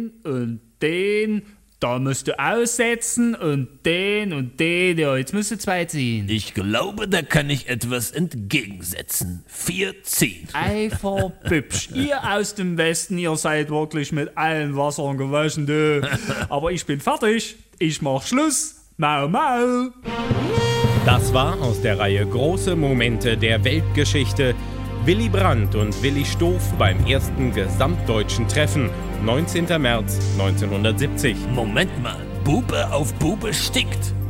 den. Da musst du aussetzen und den. Ja, jetzt musst du 2 ziehen. Ich glaube, da kann ich etwas entgegensetzen. 4 ziehen. Einfach Bübsch. Ihr aus dem Westen, ihr seid wirklich mit allen Wassern gewaschen, du. Aber ich bin fertig. Ich mach Schluss. Mau, mau. Das war aus der Reihe Große Momente der Weltgeschichte. Willy Brandt und Willi Stoph beim ersten gesamtdeutschen Treffen, 19. März 1970. Moment mal, Bube auf Bube stickt.